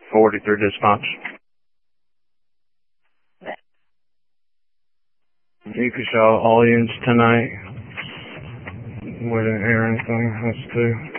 Forwarded through dispatch. You could show all units tonight. We didn't hear anything. That's two.